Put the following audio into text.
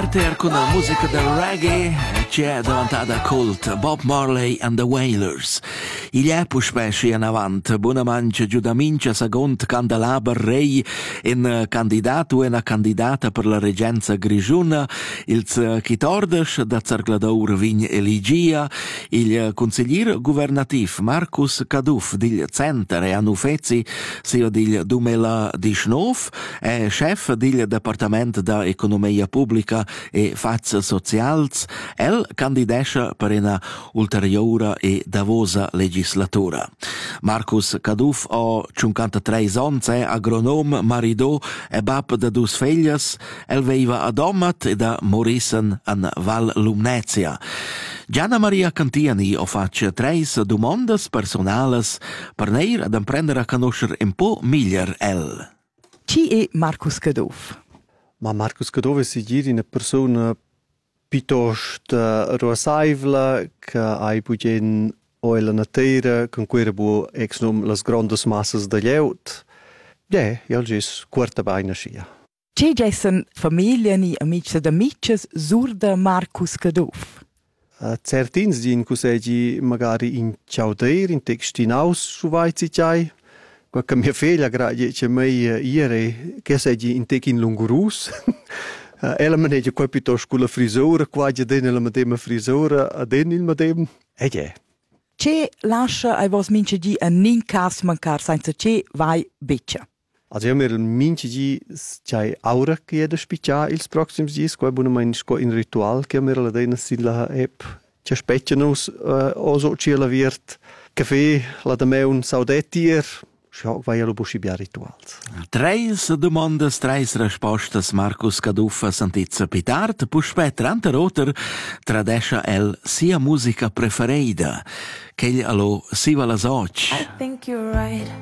parter con la musica del reggae c'è diventata cult Bob Marley and the Wailers. Il è puspesci in avant, buona mancia giudamincia second candelaber rei in candidato e una candidata per la reggenza grigiuna, il chitordes da Zargladour Vign Eligia, il consigliere governativ Marcus Caduf dil Center e Anufezi sia dil 2019 e chef dil Departament da Economia Pubblica e Fazza Socials, el candidesce per una ulteriore e davosa legislatura. Marcus Caduf ha 53 anni, è agronom, maridò e bab de dus figlias, el veiva a Domat e da Morissen an Val Lumnezia. Gianna Maria Cantiani ho fatto 3 domandas personales per neir ad imprendere a conoscere un po' miglior el. Chi è Marcus Caduf? Ma Marcus Caduf è una persona piuttosto rosaivla che ha bugen o la natura con cui bu ex num las grandes massas de lleut. Ja, io gis quarta baina scia. C'è gessen famiglia ni amici da amicis surda Marcus Caduf? Certins din cusegi magari in ciaudeir, in textinaus suvaizi ciai. Qualche mia figlia grazie che mai ieri che sei in tekin lungurus. Ela maneggia qua piuttosto con la frisura, qua già dentro la medema frisura, a dentro il medem. E già. C'è lascia ai vos mince di a nin cas mancar senza c'è vai beccia. Also io mir mince di c'hai aura che è da spiccia ils proxims dies, qua buona mein sco in ritual che mir la dena sin la app. C'è speccianus oso c'è la virt caffè la da me un saudetier. Schau, vai allo buscibia rituals. 3 domandas, 3 rispostas Marcus Caduf sentizza pitart, puspet ranta roter tradescia el sia musica preferida, che allo si va la soc. I think you're right.